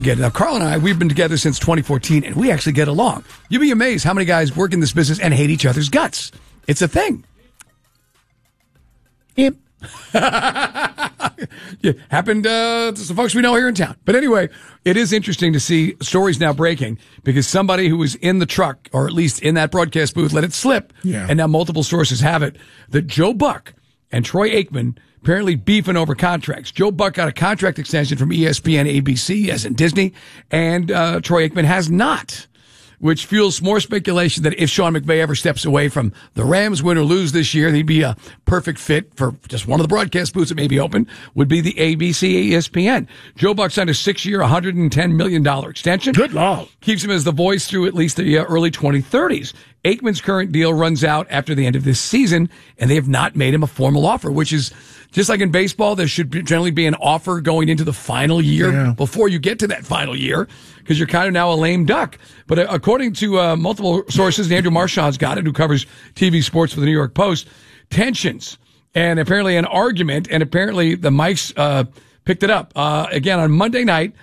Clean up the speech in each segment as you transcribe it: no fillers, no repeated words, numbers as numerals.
Now, Carl and I, we've been together since 2014, and we actually get along. You'd be amazed how many guys work in this business and hate each other's guts. It's a thing. Yep. Yeah, happened to some folks we know here in town. But anyway, it is interesting to see stories now breaking because somebody who was in the truck, or at least in that broadcast booth, let it slip. Yeah. And now multiple sources have it that Joe Buck and Troy Aikman apparently beefing over contracts. Joe Buck got a contract extension from ESPN, ABC, as in Disney, and Troy Aikman has not, which fuels more speculation that if Sean McVay ever steps away from the Rams, win or lose this year, he'd be a perfect fit for just one of the broadcast booths that may be open, would be the ABC ESPN. Joe Buck signed a 6-year, $110 million extension. Good Lord. Keeps him as the voice through at least the early 2030s. Aikman's current deal runs out after the end of this season, and they have not made him a formal offer, which is just like in baseball, there should generally be an offer going into the final year before you get to that final year, because you're kind of now a lame duck. But according to multiple sources, and Andrew Marchand's got it, who covers TV sports for the New York Post, tensions and apparently an argument, and apparently the mics picked it up. Again, on Monday night,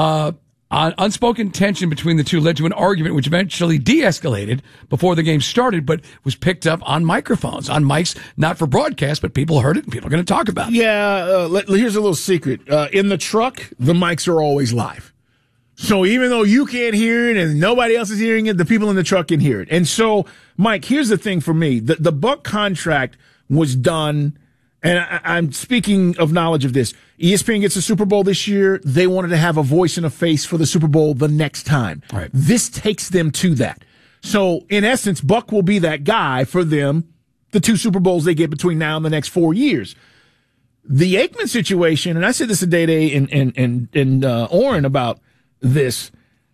unspoken tension between the two led to an argument which eventually de-escalated before the game started, but was picked up on microphones, on mics, not for broadcast, but people heard it and people are going to talk about it. Yeah, here's a little secret. In the truck, the mics are always live. So even though you can't hear it and nobody else is hearing it, the people in the truck can hear it. And so, Mike, here's the thing for me. The Buck contract was done, and I'm speaking of knowledge of this. ESPN gets the Super Bowl this year. They wanted to have a voice and a face for the Super Bowl the next time. Right. This takes them to that. So, in essence, Buck will be that guy for them, the 2 Super Bowls they get between now and the next 4 years. The Aikman situation, and I said this to Day and Oren about this,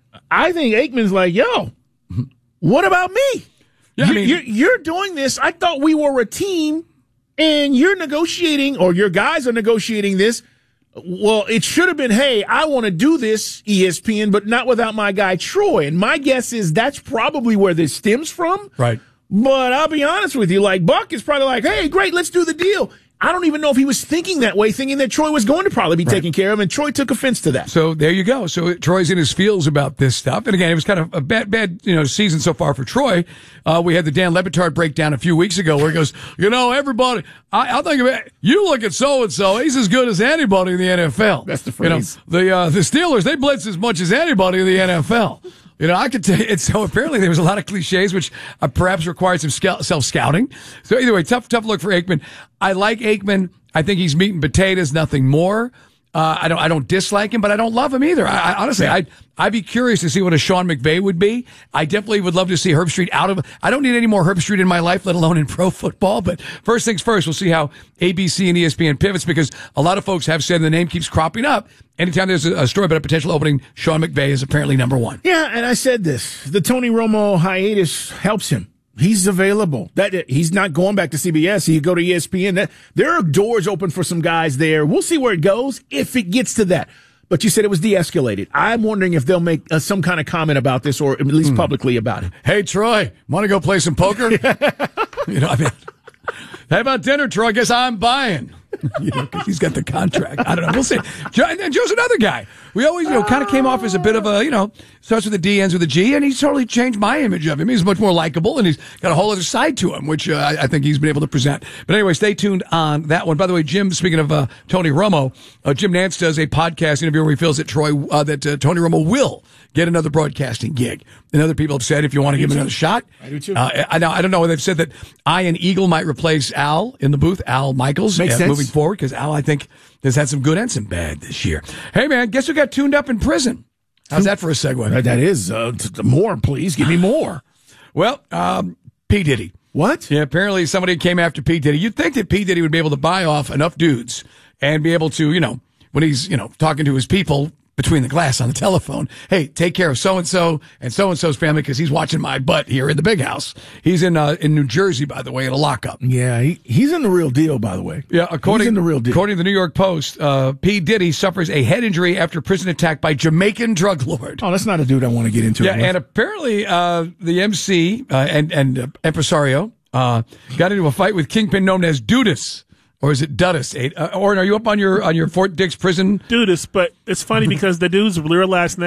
I think Aikman's like, yo, what about me? Yeah, you're doing this. I thought we were a team, and you're negotiating, or your guys are negotiating this. Well, it should have been, hey, I want to do this, ESPN, but not without my guy Troy. And my guess is that's probably where this stems from. Right. But I'll be honest with you, like Buck is probably like, hey, great, let's do the deal. I don't even know if he was thinking that way, thinking that Troy was going to probably be taken care of, and Troy took offense to that. So there you go. So Troy's in his feels about this stuff. And again, it was kind of a bad season so far for Troy. We had the Dan Le Batard breakdown a few weeks ago where he goes, everybody, I'll think of it. You look at so-and-so, he's as good as anybody in the NFL. That's the phrase. The Steelers, they blitz as much as anybody in the NFL. I could tell you, so apparently there was a lot of cliches, which perhaps required some self-scouting. So either way, tough look for Aikman. I like Aikman. I think he's meat and potatoes, nothing more. I don't dislike him, but I don't love him either. Honestly, I'd be curious to see what a Sean McVay would be. I definitely would love to see Herb Street out of. I don't need any more Herb Street in my life, let alone in pro football. But first things first, we'll see how ABC and ESPN pivots, because a lot of folks have said the name keeps cropping up. Anytime there's a story about a potential opening, Sean McVay is apparently number one. Yeah, and I said this. The Tony Romo hiatus helps him. He's available. He's not going back to CBS. He could go to ESPN. There are doors open for some guys there. We'll see where it goes if it gets to that. But you said it was de-escalated. I'm wondering if they'll make some kind of comment about this, or at least publicly about it. Hey, Troy, want to go play some poker? How about dinner, Troy? I guess I'm buying. Because he's got the contract. I don't know. We'll see. And Joe's another guy. We always, kind of came off as a bit of a, starts with a D, ends with a G, and he's totally changed my image of him. He's much more likable, and he's got a whole other side to him, which I think he's been able to present. But anyway, stay tuned on that one. By the way, Jim, speaking of Tony Romo, Jim Nantz does a podcast interview where he feels that Tony Romo will get another broadcasting gig. And other people have said, if you want to give him another shot. I do too. I don't know. They've said that Ian Eagle might replace Al in the booth, Al Michaels, Makes sense. moving forward, because Al, I think, has had some good and some bad this year. Hey, man, guess who got tuned up in prison? How's that for a segue? That is. More, please. Give me more. Well, P. Diddy. What? Yeah, apparently somebody came after P. Diddy. You'd think that P. Diddy would be able to buy off enough dudes and be able to, when he's, talking to his people between the glass on the telephone, hey, take care of so-and-so and so-and-so's family because he's watching my butt here in the big house. He's in New Jersey, by the way, in a lockup. Yeah, he's in the real deal, by the way. Yeah, he's in the real deal. According to the New York Post, P. Diddy suffers a head injury after prison attack by Jamaican drug lord. Oh, that's not a dude I want to get into. Yeah, and apparently the MC and impresario got into a fight with kingpin known as Dudas. Or is it Dudus? Oren, are you up on your Fort Dix prison? Dudus, but it's funny because the dude's real last name